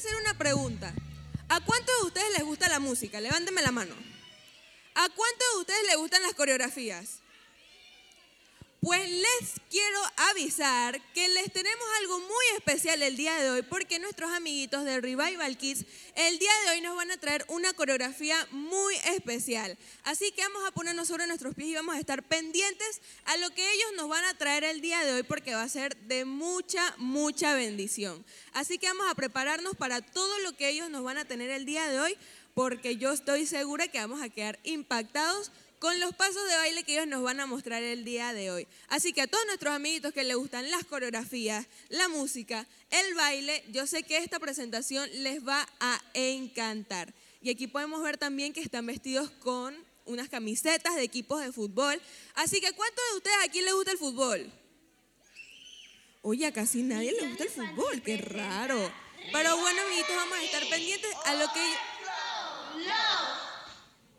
hacer una pregunta. ¿A cuántos de ustedes les gusta la música? Levántenme la mano. ¿A cuántos de ustedes les gustan las coreografías? Pues les quiero avisar que les tenemos algo muy especial el día de hoy porque nuestros amiguitos de Revival Kids el día de hoy nos van a traer una coreografía muy especial. Así que vamos a ponernos sobre nuestros pies y vamos a estar pendientes a lo que ellos nos van a traer el día de hoy porque va a ser de mucha bendición. Así que vamos a prepararnos para todo lo que ellos nos van a tener el día de hoy porque yo estoy segura que vamos a quedar impactados con los pasos de baile que ellos nos van a mostrar el día de hoy. Así que a todos nuestros amiguitos que les gustan las coreografías, la música, el baile, yo sé que esta presentación les va a encantar. Y aquí podemos ver también que están vestidos con unas camisetas de equipos de fútbol. Así que ¿cuántos de ustedes aquí les gusta el fútbol? Oye, a casi nadie le gusta el fútbol, qué raro. Pero bueno, amiguitos, vamos a estar pendientes a lo que